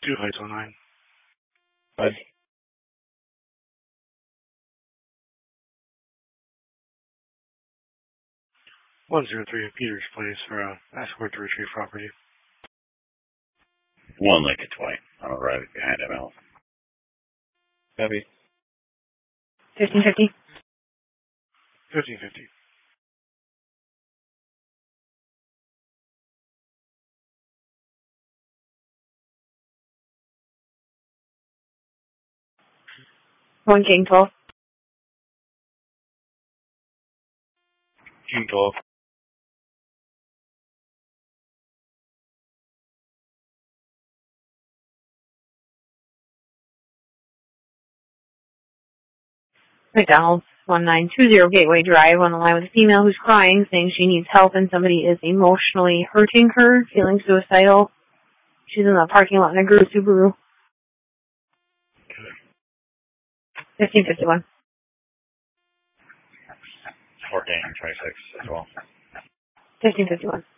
2 Heights 09. Bye. 103 Peters Place for escort to retrieve property. 1 Lincoln 20. I'm right behind him, Al. Copy. 1550. 1550. One King 12. King 12. McDonald's 1920 Gateway Drive on the line with a female who's crying, saying she needs help and somebody is emotionally hurting her, feeling suicidal. She's in the parking lot in a group Subaru. 1551. 1426 as well. 1551.